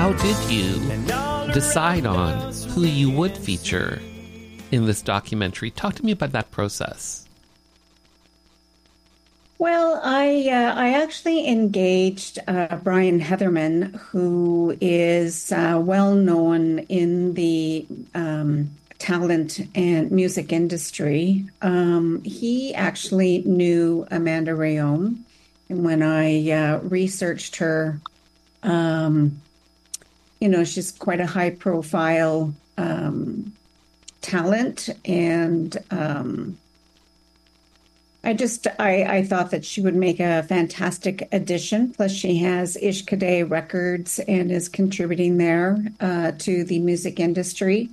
how did you decide on who you would feature in this documentary? Talk to me about that process. Well, I actually engaged Brian Heatherman, who is well known in the talent and music industry. He actually knew Amanda Rayón, and when I researched her, she's quite a high profile talent, and I thought that she would make a fantastic addition. Plus, she has Ishkade Records and is contributing there to the music industry.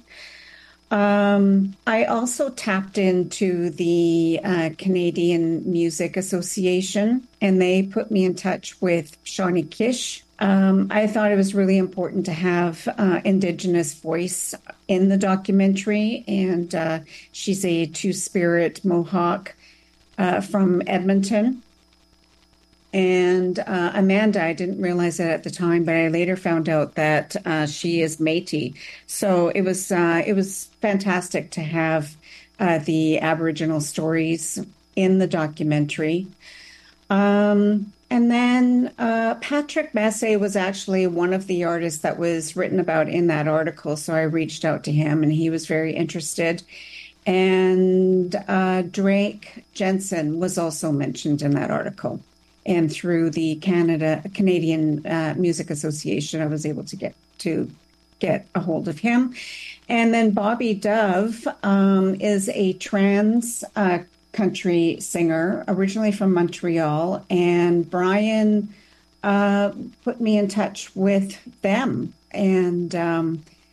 I also tapped into the Canadian Music Association, and they put me in touch with Shawnee Kish. I thought it was really important to have Indigenous voice in the documentary, and she's a Two-Spirit Mohawk from Edmonton. And Amanda, I didn't realize it at the time, but I later found out that she is Métis. So it was fantastic to have the Aboriginal stories in the documentary. And then Patrick Massey was actually one of the artists that was written about in that article. So I reached out to him, and he was very interested. And Drake Jensen was also mentioned in that article. And through the Canadian Music Association, I was able to get a hold of him. And then Bobby Dove is a trans country singer, originally from Montreal. And Brian put me in touch with them. And